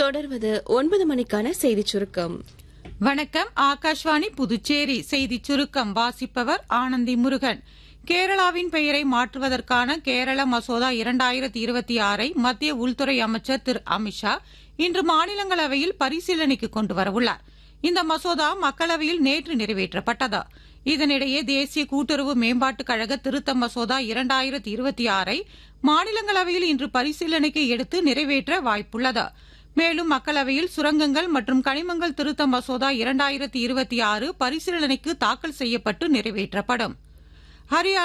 தொடர்வது 9 மணிக்கான செய்திச் சுருக்கம். வணக்கம். ஆகாஷ்வாணி புதுச்சேரி செய்திச் சுருக்கம் வாசிப்பவர் ஆனந்தி முருகன். கேரளாவின் பெயரை மாற்றுவதற்கான கேரள மசோதா 2026 மத்திய உள்துறை அமைச்சர் திரு அமித்ஷா இன்று மாநிலங்களவையில் பரிசீலனைக்கு கொண்டு வரவுள்ளார். இந்த மசோதா மக்களவையில் நேற்று நிறைவேற்றப்பட்டது. இதனிடையே தேசிய கூட்டுறவு மேம்பாட்டுக் கழக திருத்த மசோதா 2026 மாநிலங்களவையில் இன்று பரிசீலனைக்கு எடுத்து நிறைவேற்ற வாய்ப்புள்ளது. மேலும் மக்களவையில் சுரங்கங்கள் மற்றும் கனிமங்கள் திருத்த மசோதா 2026 பரிசீலனைக்கு தாக்கல் செய்யப்பட்டு நிறைவேற்றப்படும். ஹரியானா